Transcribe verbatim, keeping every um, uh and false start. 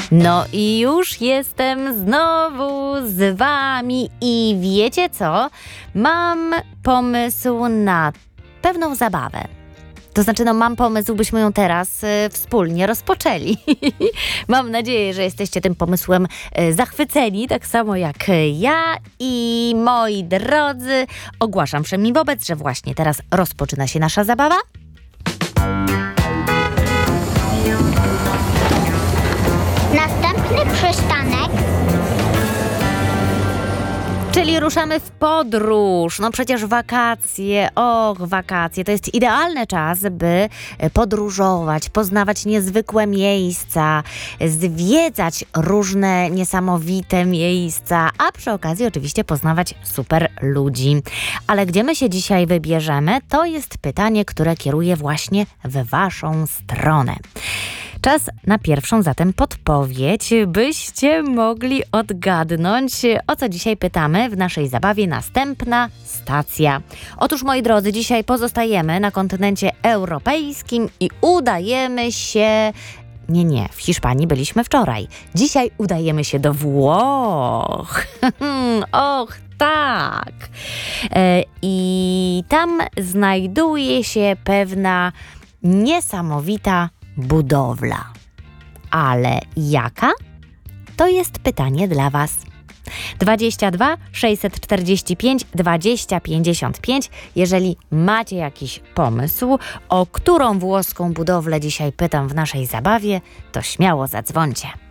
No i już jestem znowu z wami i wiecie co? Mam pomysł na pewną zabawę. To znaczy, no mam pomysł, byśmy ją teraz y, wspólnie rozpoczęli. Mam nadzieję, że jesteście tym pomysłem y, zachwyceni, tak samo jak y, ja. I moi drodzy, ogłaszam wszemi wobec, że właśnie teraz rozpoczyna się nasza zabawa. Następny przystanek. Czyli ruszamy w podróż. No przecież wakacje, och, wakacje. To jest idealny czas, by podróżować, poznawać niezwykłe miejsca, zwiedzać różne niesamowite miejsca, a przy okazji oczywiście poznawać super ludzi. Ale gdzie my się dzisiaj wybierzemy, to jest pytanie, które kieruję właśnie w waszą stronę. Czas na pierwszą zatem podpowiedź, byście mogli odgadnąć, o co dzisiaj pytamy w naszej zabawie Następna stacja. Otóż, moi drodzy, dzisiaj pozostajemy na kontynencie europejskim i udajemy się... Nie, nie, w Hiszpanii byliśmy wczoraj. Dzisiaj udajemy się do Włoch. Och, tak. E, I tam znajduje się pewna niesamowita budowla. Ale jaka? To jest pytanie dla was. dwadzieścia dwa sześćset czterdzieści pięć dwadzieścia pięćdziesiąt pięć. Jeżeli macie jakiś pomysł, o którą włoską budowlę dzisiaj pytam w naszej zabawie, to śmiało zadzwońcie.